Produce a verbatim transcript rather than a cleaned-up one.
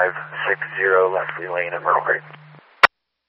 five six zero Leslie Lane in Myrtle Creek.